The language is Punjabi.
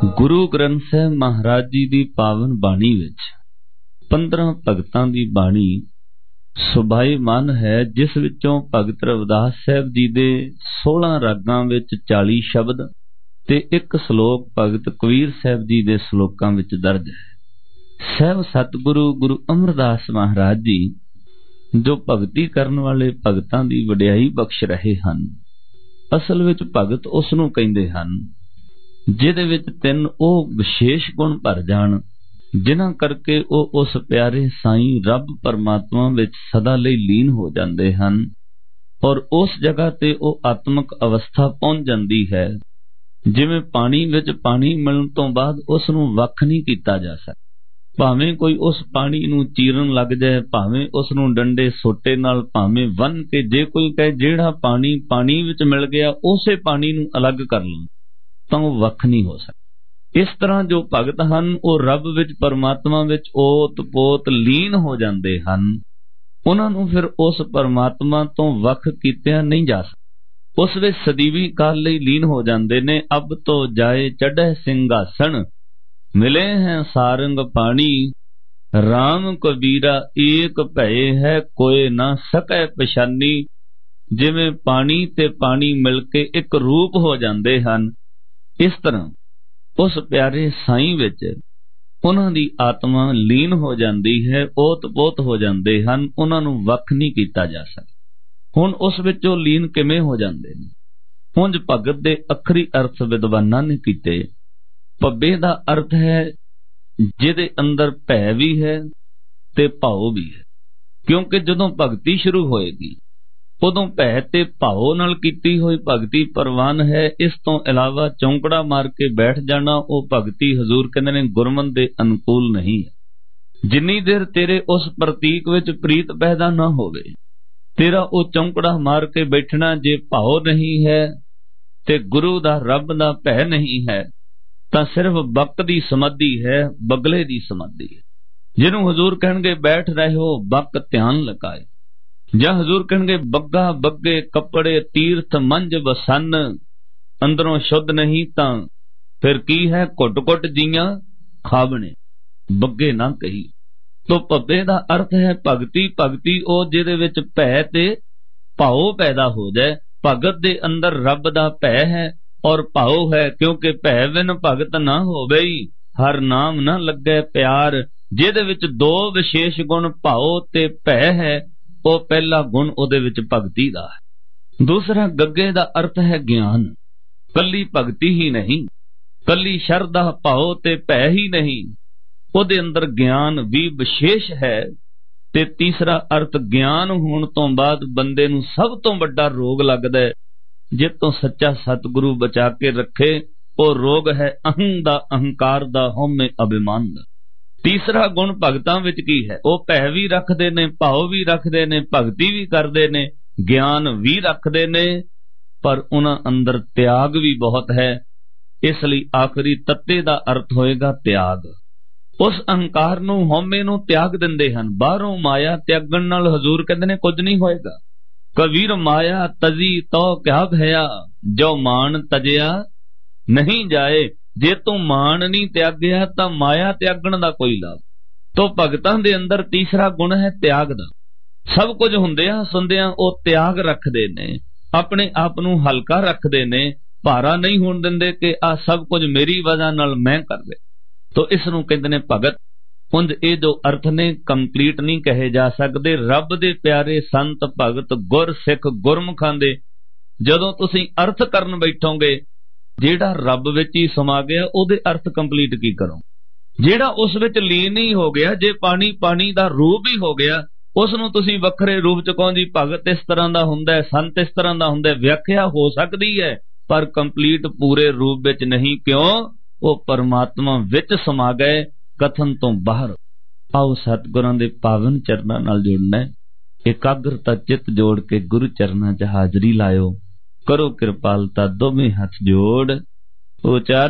ਗੁਰੂ ਗ੍ਰੰਥ ਸਾਹਿਬ ਮਹਾਰਾਜ ਜੀ ਦੀ ਪਾਵਨ ਬਾਣੀ ਵਿੱਚ 15 ਭਗਤਾਂ ਦੀ ਬਾਣੀ ਸੁਭਾਈਮਾਨ ਹੈ, ਜਿਸ ਵਿੱਚੋਂ ਭਗਤ ਰਵਿਦਾਸ ਸਾਹਿਬ ਜੀ ਦੇ 16 ਰਾਗਾਂ ਵਿੱਚ 40 ਸ਼ਬਦ ਤੇ ਇੱਕ ਸ਼ਲੋਕ ਭਗਤ ਕਬੀਰ ਸਾਹਿਬ ਜੀ ਦੇ ਸ਼ਲੋਕਾਂ ਵਿੱਚ ਦਰਜ ਹੈ। ਸਹਿਬ ਸਤਿਗੁਰੂ ਗੁਰੂ ਅਮਰਦਾਸ ਮਹਾਰਾਜ ਜੀ ਜੋ ਭਗਤੀ ਕਰਨ ਵਾਲੇ ਭਗਤਾਂ ਦੀ ਵਡਿਆਈ ਬਖਸ਼ ਰਹੇ ਹਨ। ਅਸਲ ਵਿੱਚ ਭਗਤ ਉਸ ਨੂੰ ਕਹਿੰਦੇ ਹਨ ਜਿਹਦੇ ਵਿੱਚ 3 ਉਹ ਵਿਸ਼ੇਸ਼ ਗੁਣ ਭਰ ਜਾਣ, ਜਿਨ੍ਹਾਂ ਕਰਕੇ ਉਹ ਉਸ ਪਿਆਰੇ ਸਾਈਂ ਰੱਬ ਪਰਮਾਤਮਾ ਵਿੱਚ ਸਦਾ ਲਈ ਲੀਨ ਹੋ ਜਾਂਦੇ ਹਨ ਔਰ ਉਸ ਜਗ੍ਹਾ ਤੇ ਉਹ ਆਤਮਿਕ ਅਵਸਥਾ ਪਹੁੰਚ ਜਾਂਦੀ ਹੈ। ਜਿਵੇਂ ਪਾਣੀ ਵਿੱਚ ਪਾਣੀ ਮਿਲਣ ਤੋਂ ਬਾਅਦ ਉਸ ਨੂੰ ਵੱਖ ਨਹੀਂ ਕੀਤਾ ਜਾ ਸਕਦਾ, ਭਾਵੇਂ ਕੋਈ ਉਸ ਪਾਣੀ ਨੂੰ ਚੀਰਨ ਲੱਗ ਜਾਏ, ਭਾਵੇਂ ਉਸ ਨੂੰ ਡੰਡੇ ਸੋਟੇ ਨਾਲ ਭਾਵੇਂ ਬੰਨ੍ਹ ਕੇ, ਜੇ ਕੋਈ ਕਹੇ ਜਿਹੜਾ ਪਾਣੀ ਵਿੱਚ ਮਿਲ ਗਿਆ ਉਸੇ ਪਾਣੀ ਨੂੰ ਅਲੱਗ ਕਰ ਲਓ ਤਾਂ ਉਹ ਵੱਖ ਨਹੀਂ ਹੋ ਸਕਦਾ। ਇਸ ਤਰ੍ਹਾਂ ਜੋ ਭਗਤ ਹਨ ਉਹ ਰੱਬ ਵਿੱਚ ਪਰਮਾਤਮਾ ਵਿੱਚ ਓਤ-ਪੋਤ ਲੀਨ ਹੋ ਜਾਂਦੇ ਹਨ। ਉਹਨਾਂ ਨੂੰ ਫਿਰ ਉਸ ਪਰਮਾਤਮਾ ਤੋਂ ਵੱਖ ਕੀਤਿਆ ਨਹੀਂ ਜਾ ਸਕਦਾ। ਉਸ ਵਿੱਚ ਸਦੀਵੀ ਕਾਲ ਲਈ ਲੀਨ ਹੋ ਜਾਂਦੇ ਨੇ। ਅਬ ਤੋਂ ਜਾਏ ਚੜ੍ਹੇ ਸਿੰਘਾਸਣ, ਮਿਲੇ ਹੈ ਸਾਰੰਗ ਪਾਣੀ, ਰਾਮ ਕਬੀਰਾ ਏਕ ਭਏ ਹੈ, ਕੋਏ ਨਾ ਸਕੈ ਪਛਾਨੀ। ਜਿਵੇਂ ਪਾਣੀ ਤੇ ਪਾਣੀ ਮਿਲ ਕੇ ਇੱਕ ਰੂਪ ਹੋ ਜਾਂਦੇ ਹਨ, ਇਸ ਤਰ੍ਹਾਂ ਉਸ ਪਿਆਰੇ ਸਾਈਂ ਵਿੱਚ ਉਹਨਾਂ ਦੀ ਆਤਮਾ ਲੀਨ ਹੋ ਜਾਂਦੀ ਹੈ, ਓਤ-ਪੋਤ ਹੋ ਜਾਂਦੇ ਹਨ, ਉਹਨਾਂ ਨੂੰ ਵੱਖ ਨਹੀਂ ਕੀਤਾ ਜਾ ਸਕਦਾ। ਹੁਣ ਉਸ ਵਿੱਚ ਉਹ ਲੀਨ ਕਿਵੇਂ ਹੋ ਜਾਂਦੇ ਨੇ? ਉਂਝ ਭਗਤ ਦੇ ਅੱਖਰੀ ਅਰਥ ਵਿਦਵਾਨਾਂ ਨੇ ਕੀਤੇ। ਭੱਬੇ ਦਾ ਅਰਥ ਹੈ ਜਿਹਦੇ ਅੰਦਰ ਭੈ ਵੀ ਹੈ ਤੇ ਭਾਉ ਵੀ ਹੈ, ਕਿਉਂਕਿ ਜਦੋਂ ਭਗਤੀ ਸ਼ੁਰੂ ਹੋਏਗੀ ਉਦੋਂ ਭੈ ਤੇ ਭਾਉ ਨਾਲ ਕੀਤੀ ਹੋਈ ਭਗਤੀ ਪ੍ਰਵਾਨ ਹੈ। ਇਸ ਤੋਂ ਇਲਾਵਾ ਚੌਂਕੜਾ ਮਾਰ ਕੇ ਬੈਠ ਜਾਣਾ ਉਹ ਭਗਤੀ ਹਜ਼ੂਰ ਕਹਿੰਦੇ ਨੇ ਗੁਰਮਤਿ ਦੇ ਅਨੁਕੂਲ ਨਹੀਂ ਹੈ। ਜਿੰਨੀ ਦੇਰ ਤੇਰੇ ਉਸ ਪ੍ਰਤੀਕ ਵਿੱਚ ਪ੍ਰੀਤ ਪੈਦਾ ਨਾ ਹੋਵੇ, ਤੇਰਾ ਉਹ ਚੌਂਕੜਾ ਮਾਰ ਕੇ ਬੈਠਣਾ ਜੇ ਭਾਉ ਨਹੀਂ ਹੈ ਤੇ ਗੁਰੂ ਦਾ ਰੱਬ ਦਾ ਭੈ ਨਹੀਂ ਹੈ ਤਾਂ ਸਿਰਫ ਬਕ ਦੀ ਸਮਾਧੀ ਹੈ, ਬਗਲੇ ਦੀ ਸਮਾਧੀ ਹੈ। ਜਿਹਨੂੰ ਹਜ਼ੂਰ ਕਹਿਣਗੇ ਬੈਠ ਰਹੇ ਹੋ, ਬਕ ਧਿਆਨ ਲਗਾਏ, ਜਾਂ ਹਜ਼ੂਰ ਕਹਿਣਗੇ ਬੱਗਾ ਬੱਗੇ ਕੱਪੜੇ ਤੀਰਥ ਮੰਝ ਵਸਨ, ਅੰਦਰੋਂ ਸ਼ੁੱਧ ਨਹੀਂ ਤਾਂ ਫਿਰ ਕੀ ਹੈ, ਘੁੱਟ ਘੁੱਟ ਜੀਆਂ ਖਾਵਣੇ, ਬੱਗੇ ਨਾ ਕਹੀ। ਤੋ ਭੱਬੇ ਦਾ ਅਰਥ ਹੈ ਭਗਤੀ। ਭਗਤੀ ਉਹ ਜਿਹਦੇ ਵਿੱਚ ਭੈ ਤੇ ਭਾਉ ਪੈਦਾ ਹੋ ਜਾਏ। ਭਗਤ ਦੇ ਅੰਦਰ ਰੱਬ ਦਾ ਭੈ ਹੈ ਔਰ ਭਾਉ ਹੈ, ਕਿਉਂਕਿ ਭੈ ਬਿਨ ਭਗਤ ਨਾ ਹੋਵੇ, ਹਰ ਨਾਮ ਨਾ ਲੱਗੇ ਪਿਆਰ। ਜਿਹਦੇ ਵਿੱਚ 2 ਵਿਸ਼ੇਸ਼ ਗੁਣ ਭਾਉ ਤੇ ਭੈ ਹੈ, ਉਹ ਪਹਿਲਾ ਗੁਣ ਉਹਦੇ ਵਿੱਚ ਭਗਤੀ ਦਾ ਹੈ। ਦੂਸਰਾ ਗੱਗੇ ਦਾ ਅਰਥ ਹੈ ਗਿਆਨ। ਕੱਲੀ ਭਗਤੀ ਹੀ ਨਹੀਂ, ਕੱਲੀ ਸ਼ਰਧਾ ਭਾਉ ਤੇ ਭੈ ਹੀ ਨਹੀਂ, ਉਹਦੇ ਅੰਦਰ ਗਿਆਨ ਵੀ ਵਿਸ਼ੇਸ਼ ਹੈ। ਤੇ ਤੀਸਰਾ ਅਰਥ ਗਿਆਨ ਹੋਣ ਤੋਂ ਬਾਅਦ ਬੰਦੇ ਨੂੰ ਸਭ ਤੋਂ ਵੱਡਾ ਰੋਗ ਲੱਗਦਾ ਹੈ, ਜਿਸ ਤੋਂ ਸੱਚਾ ਸਤਿਗੁਰੂ ਬਚਾ ਕੇ ਰੱਖੇ। ਉਹ ਰੋਗ ਹੈ ਅਹੰ ਦਾ, ਅਹੰਕਾਰ ਦਾ, ਹਉਮੈ ਅਭਿਮਾਨ ਦਾ। ਤੀਸਰਾ ਗੁਣ ਭਗਤਾਂ ਵਿੱਚ ਕੀ ਹੈ? ਉਹ ਭੈ ਵੀ ਰੱਖਦੇ ਨੇ, ਭਾਵ ਵੀ ਰੱਖਦੇ ਨੇ, ਭਗਤੀ ਵੀ ਕਰਦੇ ਨੇ, ਗਿਆਨ ਵੀ ਰੱਖਦੇ ਨੇ, ਪਰ ਉਹਨਾਂ ਅੰਦਰ ਤਿਆਗ ਵੀ ਬਹੁਤ ਹੈ। ਇਸ ਲਈ ਆਖਰੀ ਤੱਤੇ ਦਾ ਅਰਥ ਹੋਏਗਾ ਤਿਆਗ। ਉਸ ਅਹੰਕਾਰ ਨੂੰ, ਹਉਮੈ ਨੂੰ ਤਿਆਗ ਦਿੰਦੇ ਹਨ। ਬਾਹਰੋਂ ਮਾਇਆ ਤਿਆਗਣ ਨਾਲ ਹਜ਼ੂਰ ਕਹਿੰਦੇ ਨੇ ਕੁਝ ਨਹੀਂ ਹੋਏਗਾ। ਕਬੀਰ ਮਾਇਆ ਤਜੀ ਤੋ ਕਿਆ ਭਇਆ, ਜੋ ਮਾਨ ਤਜਿਆ ਨਹੀਂ ਜਾਏ। ਜੇ ਤੂੰ ਮਾਨ ਨਹੀਂ ਤਿਆਗਿਆ ਤਾਂ ਮਾਇਆ ਤਿਆਗਣ ਦਾ ਕੋਈ ਲਾਭ। ਤੋ ਭਗਤਾਂ ਦੇ ਅੰਦਰ ਤੀਸਰਾ ਗੁਣ ਹੈ ਤਿਆਗ ਦਾ। ਸਭ ਕੁਝ ਹੁੰਦਿਆਂ ਸੁਣਦਿਆਂ ਉਹ ਤਿਆਗ ਰੱਖਦੇ ਨੇ, ਆਪਣੇ ਆਪ ਨੂੰ ਹਲਕਾ ਰੱਖਦੇ ਨੇ, ਭਾਰਾ ਨਹੀਂ ਹੋਣ ਦਿੰਦੇ ਕਿ ਆ ਸਭ ਕੁਝ ਮੇਰੀ ਵਜ੍ਹਾ ਨਾਲ ਮੈਂ ਕਰ ਰਿਹਾ। ਤੋ ਇਸ ਨੂੰ ਕਹਿੰਦੇ ਨੇ ਭਗਤ। ਉਂਝ ਇਹ ਜੋ ਅਰਥ ਨੇ ਕੰਪਲੀਟ ਨਹੀਂ ਕਹੇ ਜਾ ਸਕਦੇ। ਰੱਬ ਦੇ ਪਿਆਰੇ ਸੰਤ ਭਗਤ ਗੁਰ ਸਿੱਖ ਗੁਰਮੁਖਾਂ ਦੇ ਜਦੋਂ ਤੁਸੀਂ ਅਰਥ ਕਰਨ ਬੈਠੋਗੇ, ਜਿਹੜਾ ਰੱਬ ਵਿੱਚ ਹੀ ਸਮਾ ਗਿਆ ਉਹਦੇ ਅਰਥ ਕੰਪਲੀਟ ਕੀ ਕਰੋ? ਜਿਹੜਾ ਉਸ ਵਿੱਚ ਲੀਨ ਹੀ ਹੋ ਗਿਆ, ਜੇ ਪਾਣੀ ਪਾਣੀ ਦਾ ਰੂਪ ਹੀ ਹੋ ਗਿਆ, ਉਸ ਨੂੰ ਤੁਸੀਂ ਵੱਖਰੇ ਰੂਪ ਚ ਕਹੋ ਜੀ ਭਗਤ ਇਸ ਤਰ੍ਹਾਂ ਦਾ ਹੁੰਦਾ ਹੈ, ਸੰਤ ਇਸ ਤਰ੍ਹਾਂ ਦਾ ਹੁੰਦਾ ਹੈ। ਵਿਆਖਿਆ ਹੋ ਸਕਦੀ ਹੈ ਪਰ ਕੰਪਲੀਟ ਪੂਰੇ ਰੂਪ ਵਿੱਚ ਨਹੀਂ। ਕਿਉਂ? ਉਹ ਪਰਮਾਤਮਾ ਵਿੱਚ ਸਮਾ ਗਏ, ਕਥਨ ਤੋਂ ਬਾਹਰ। ਆਓ ਸਤਿਗੁਰਾਂ ਦੇ ਪਾਵਨ ਚਰਨਾਂ ਨਾਲ ਜੁੜਨਾ ਹੈ। ਇਕਾਗਰਤਾ ਚਿੱਤ ਜੋੜ ਕੇ ਗੁਰੂ ਚਰਨਾਂ 'ਚ ਹਾਜ਼ਰੀ ਲਾਇਓ। ਕਰੋ ਕਿਰਪਾਲਤਾ ਦੋਵੇਂ ਹੱਥ ਜੋੜ ਉਚਾਰ